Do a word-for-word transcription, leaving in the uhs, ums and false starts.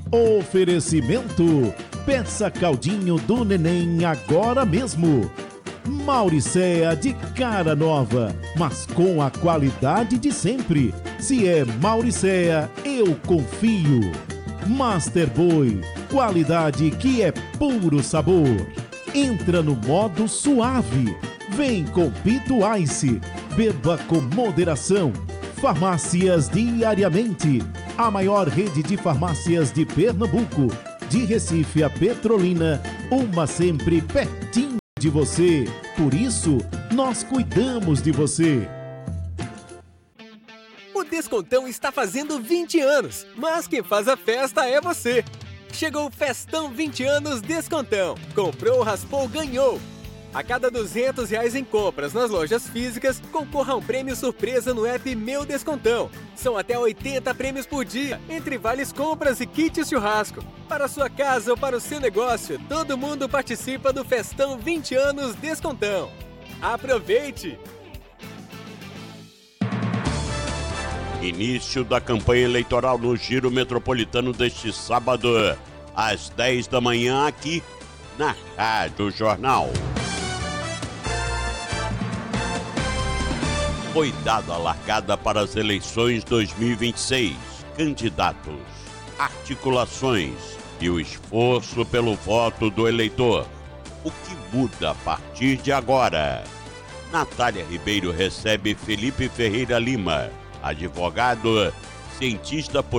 Oferecimento: peça caldinho do neném agora mesmo. Mauricéa de cara nova, mas com a qualidade de sempre. Se é Mauricéa, eu confio. Master Boy, qualidade que é puro sabor. Entra no modo suave. Vem com Pito Ice. Beba com moderação. Farmácias Diariamente, a maior rede de farmácias de Pernambuco. De Recife a Petrolina, uma sempre pertinho de você. Por isso, nós cuidamos de você. O Descontão está fazendo vinte anos, mas quem faz a festa é você. Chegou o Festão vinte anos Descontão. Comprou, raspou, ganhou. A cada duzentos reais em compras nas lojas físicas, concorra a um prêmio surpresa no app Meu Descontão. São até oitenta prêmios por dia, entre vales compras e kits churrasco. Para sua casa ou para o seu negócio, todo mundo participa do Festão vinte anos Descontão. Aproveite! Início da campanha eleitoral no Giro Metropolitano deste sábado, às dez da manhã, aqui na Rádio Jornal. Foi dada a largada para as eleições dois mil e vinte e seis. Candidatos, articulações e o esforço pelo voto do eleitor. O que muda a partir de agora? Natália Ribeiro recebe Felipe Ferreira Lima, advogado, cientista político.